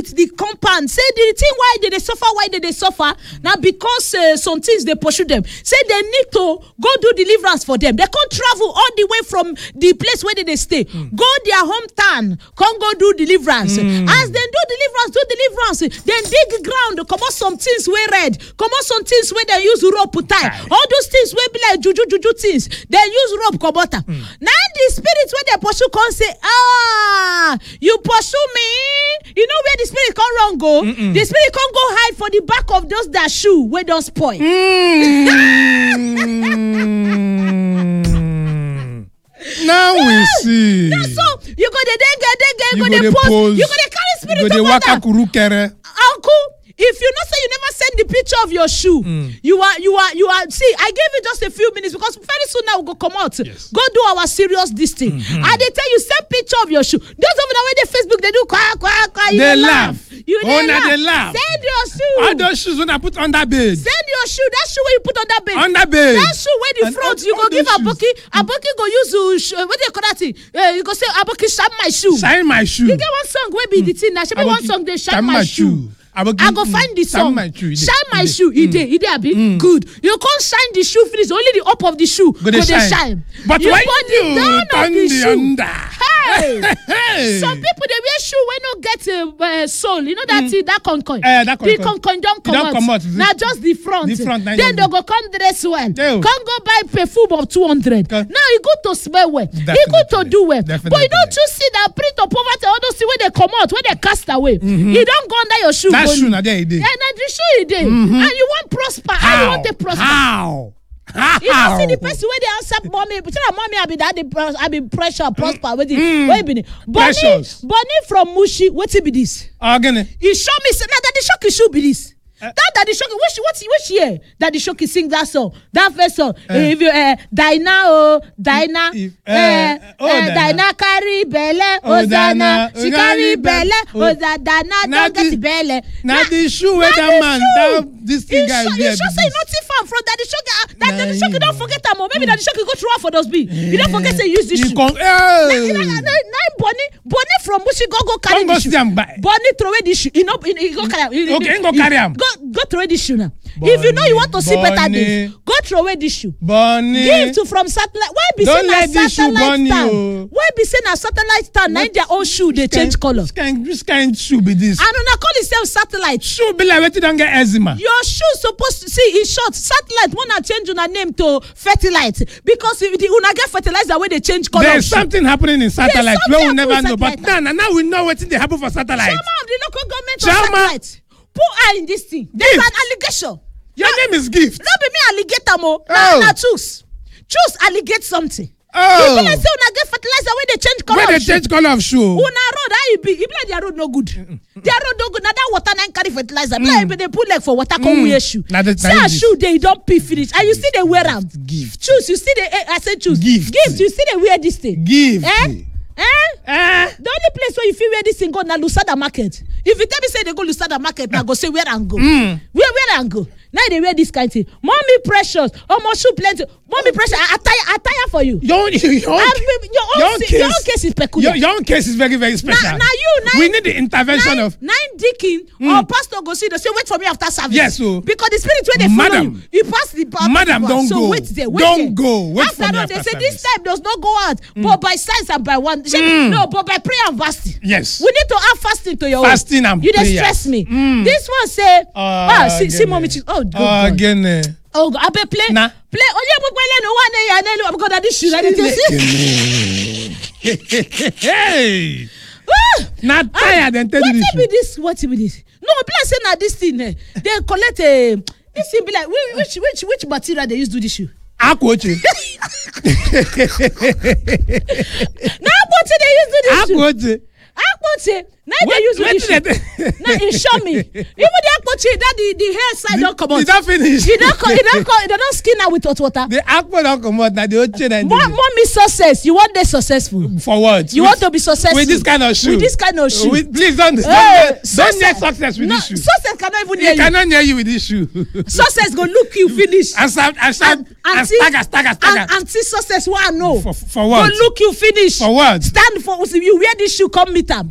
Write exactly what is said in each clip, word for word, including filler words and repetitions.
with the compound. Say the thing why did they suffer, why did they suffer? Now because uh, some things they pursue them. Say they need to go do deliverance for them. They can't travel all the way from the place where they stay. Mm. Go their hometown, come go do deliverance. Mm. As they do deliverance, do deliverance. Then dig ground, come out some things where red, come out some things where they use rope to tie. Okay. All those things where be like juju juju things. They use rope come out. Mm. Now the spirits where they pursue can say, ah, you pursue me. You know where the spirit can run go? Mm-mm. The spirit can go hide for the back of those that shoe where don't spoil. Mm. Now we see. Now so you go the dengue, dengue, you go the post, you go the carry spirit you go the waka kurukere. Uncle, if you not say you never send the picture of your shoe, mm. you are you are you are see, I gave you just a few minutes because very soon now we'll go come out. Yes. Go do our serious this thing. Mm-hmm. And they tell you send picture of your shoe. Those of them way they Facebook they do kwa kwa kwa you they laugh. laugh. You oh, now they laugh. Send your shoe. All those shoes when I put under bed. Send your shoe. That shoe where you put under bed. Under bed. That shoe where the and front you go give Aboki. Aboki go use uh, what do you call that thing? Uh, you go say Aboki shine my shoe. Shine my shoe. You get one song where be the thing. Now she be one song they shine my shoe. I go find the song. My shoe, shine my shoe. He did. He did. Be good. You can't shine the shoe. Finish only the up of the shoe. Go they shine. shine. But you why put you the down of the shoe? Under. Hey. Hey. Some people they wear shoe when no get a uh, sole. You know that mm. that concon. Uh, that the concon don't come out. Come out. Now just the front. The front. Then they go come dress well. Come go buy perfume of two hundred. Now you go to smell well. You go to do well. Definitely. But you don't you see that print of poverty? All those see where they come out, where they cast away. Mm-hmm. You don't go under your shoe. That shoe now there it is. And I just show you there. Mm-hmm. And you want prosper. How? And you want to prosper. How? How? You don't see the person where they answer mommy. But tell mommy I be that I be pressure prosper. Where mm. where be Bonnie Bonnie from Mushi. What it be this? Again. He show me say now that the shock should be this. Uh, that Daddy Shoki, which which which year Daddy Shoki sing that song? That first song. Uh, if you uh, Dinah oh Dinah if, uh, uh, oh, uh, Dinah carry belle Hosanna she carry belle Hosanna don't get belle. Now the shoe where that man that this thing guy wear. You sure say not too far from Daddy Shoki. That Daddy Shoki don't forget that more. Maybe Daddy Shoki go through for those B. You don't forget to use this shoe. Nine Bonnie Bonnie from Mushi go go carry this shoe. Bonnie throw away this shoe. You know he go carry. Okay, go carry him. Go throw away this shoe now. Bonnie, if you know you want to see Bonnie, better days, go throw away this shoe. Bonnie. Give to from satellite. Why be saying a satellite town? Why be saying a satellite town? Now their own shoe they change color. This kind, this kind shoe be this. And when I call itself satellite. Shoe be like wait you don't get eczema. Your shoe supposed to see in short. Satellite wanna change your name to fertilite because if the una get fertilizer where they change color. There's something happening in satellite where we never know. But now, now we know what they happen for satellite. Some of the local government satellite. Put eye in this thing. There's Gift. An allegation. Your no, name is Gift. No be me alligator mo. Oh. Now, now choose. Choose alligate something. Oh. If you like say una get fertilizer when they change color. When they change color of shoe. Una road how you be? If like their road no good. Mm-mm. Their road no good. Now that water na carry fertilizer. Mm. Like they put leg for water come mm. wear shoe. Say a shoe they don't pee finish. And you see they wear am. Gift. Choose. You see they. I said choose. Gift. Gift. You see they wear this thing. Gift. Eh? Eh? Eh? The only place where you feel wear this thing go na Lusada market. If you tell me say they go Lusada market, now go say where and go. Mm. Where where and go? Now they wear this kind of thing. Mommy precious. Oh, my shoe plenty. Mommy precious. I attire, attire for you. Your, your, your, your, own, your, own, case, your own case is peculiar. Your, your own case is very, very special. Now, now you, nine, we need the intervention nine, of nine deacon mm. or pastor go see. They say wait for me after service. Yes, so because the spirit when they follow you, you pass the power. Madam, don't so go. Wait there. Wait don't there. go. Wait after for me all, after they say service. this time does not go out, mm. but by signs and by one. Mm. No, but by prayer and fasting. Yes. We need to add fasting to your fasting own. and you prayer. You stress me. Mm. This one say, uh, ah, see, see, mommy, oh, good. Uh, again. Uh, Oh, I be play. Nah. Play. Oh yeah, but play no one day and then because that this shoe. Hey. Not tired and tell you this. What be this? What be this? No, play say na this thing. Eh. They collect a. This thing be like which which which material they use do this shoe? Akwoche. Now what they use do this shoe? Akwoche. Akwoche. Now they use do this shoe. Now it show me. Even the akwoche that the the hair side don't come out. Did that finish? You don't you don't they don't skin out with hot water. The akwo don't come out. Now the oche and more mommy success. You want them successful? For what? You with, want to be successful with this kind of shoe? With this kind of shoe? With, please don't hey, don't, success, don't get success with no, this shoe. Success cannot even he hear you. Cannot hear you with this shoe. Success go look you finish. And start and start and, and, and stagger stagger stagger. And, and see success what I know. For, for what? Go look you finish. For what? Stand for you wear this shoe come meet am.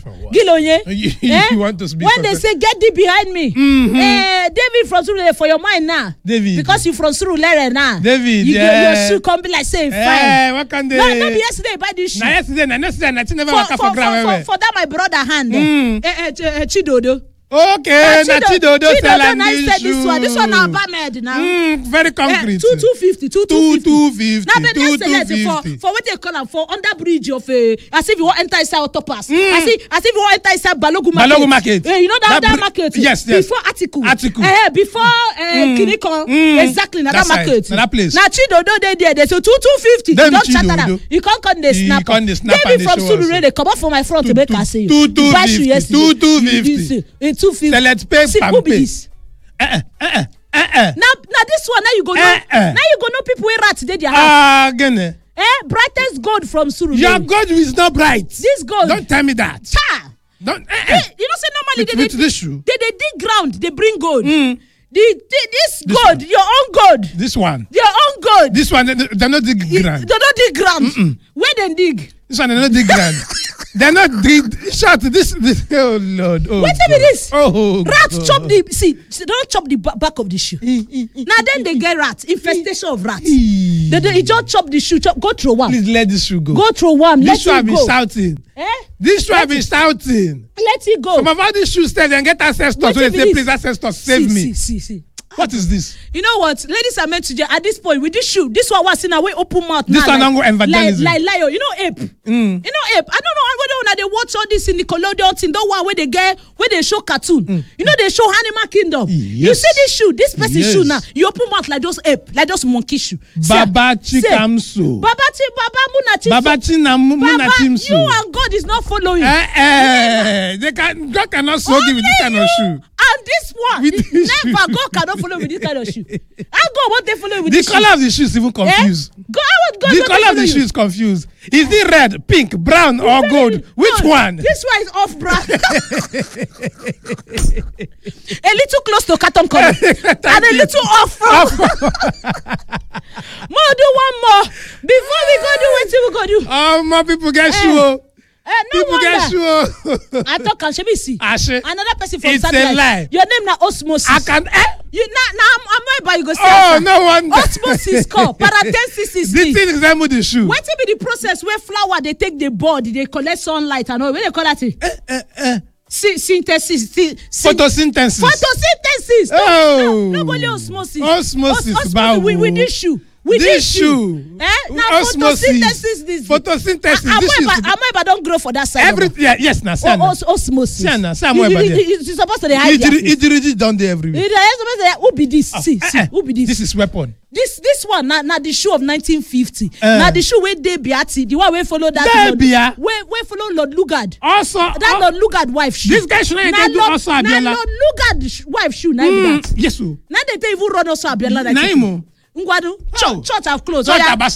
Gilonye. You, eh? you want to speak when they say get thee behind me, mm-hmm. eh, David from Surulere for your mind now. David. Because you from Surulere now. David, you, yeah. Your shoe come be like say fine. Eh, what can they? No, no be yesterday buy this shoe. Na yesterday, na yesterday, na never for, work for, for for, ground. for, for, for that my brother hand. Mm. Eh, eh, eh, Chidodo. Okay, na Chidodo sell Chidodo and now this said shoe. this one. This one now Bamed now. Mm, very concrete. Eh, two two fifty, two two two two fifty. fifty. Now, but two let's two select for fifty. for what they call them for under bridge of a as if you want enter inside auto pass. Mm. As if as if you want enter inside Balogun market. Balogun market. Eh, you know that, That that br- market. yes, yes. Before article. Article. Eh, before uh, Mm. Kinikon. Mm. Exactly. Now That that side, market. na that place. Now Chidodo they there. They so two two fifty. Them You don't chatter Chidodo. that. You can't come the He snap. come dey snap and David dey from show us. Surulere they come up for my front to Two- make two- I see you. two- two You buy shoe fifty. yesterday. Two- two You- you fifty. see, eh, two fifty. Select pay See, and who be pay. this? Eh, eh, eh, eh, eh. Now, now this one, now you go know. Eh, eh. Now you go know people wey rat dey their house. Ah, again. Eh, brightest gold from Surulere. Your God is not bright. This gold. Don't tell me that. Ta. Don't. Eh, Eh, eh. you know say normally With, they, with they, this shoe. they they dig ground, they bring gold. Mm. The, the this, This gold, one. your own gold, This one. your own gold. This one. They, they're not dig It- ground. They don't dig ground. Where they dig? This one. They're not dig ground. They're not dig. Shut. This. This. Oh Lord. Oh. Wait a minute. This. Oh. Rats God. chop the see. They don't chop the ba- back of the shoe. Now then they get rats. Infestation of rats. Eee. They, they, it just chop the shoe. Chop, go through one. Please let this shoe go. Go through one. Let This shoe have it been go. shouting. Eh? This shoe have been shouting. Let it go. Some of all these shoes tell them get ancestors. Wait So a they say, minute. please ancestors, save see, me. See, see, see. What is this? You know what, ladies and men today at this point with this shoe, this one was in a way open mouth. This now, one don't go like, evangelism. like, like, like, you know, ape. Mm. You know, ape. I don't know whether when they watch all this in the Nickelodeon thing, that one where they get where they show cartoon. Mm. You know, they show Animal Kingdom. Yes. You see this shoe, this person Yes. shoe now. You open mouth like those ape, like those monkey shoe. Baba Say- Chikamso. Baba Chi, Baba Munachi. Baba China Muna Baba, Timso. you and God is not following. Eh, eh. They can, God cannot so give you this kind of shoe. And this one, With it- this never shoe. God cannot follow with this kind of shoe. How God won't they follow with The this shoe? color of the shoe is even Eh? confused. God, how would God The not color of follow the you? shoe is confused. Is it red, pink, brown, or gold? Which No, one? This one is off brand. A little close to carton color. And a little off from. More do one more. Before we go do what we go do. Oh, more people get Eh. shoe. oh. Eh, no People get shoe. wonder. oh. I talk and she see. Ashe. Another person from It's a satellite. lie. Your name now Osmosis. I can. Eh? You now now I'm, I'm about you go say. Oh, answer. no wonder. Osmosis call. Paratensis is This thing resemble the shoe. What be the process where flower they take the bud, they collect sunlight and all? What they call that? thing? Eh, eh, eh. Sy- synthesis. Sy- syn- Photosynthesis. Photosynthesis. No, Oh. no, nobody osmosis. Osmosis, Os- bawo. with, with this shoe. With This this, shoe. Eh? Now Osmosis. photosynthesis. This. Photosynthesis. I, I, This is I, I, I don't grow for that side. every. Yeah, yes, now. Oh, os- osmosis. See, now, see, I'm you, way you, back you, there. you, you're supposed to hide their face. Idriji done there everywhere. You know, you're supposed to say, who be this? See, Eh, see, eh. who be this? This is weapon. This this one na na the shoe of nineteen fifty. Uh. Na the shoe wey dey Beati, the one wey follow that. Dey Lord- Bia. Wey wey follow Lord Lugard. Also, That uh, Lord Lugard wife shoe. this guy should not Na do Lord- also Na Abiola. Lord Lugard sh- wife shoe na be Mm, that. yes, sir. Na they take even run also Abiola. like Na that. him o. Ngwadu, Oh. church church have closed. Church Oya, have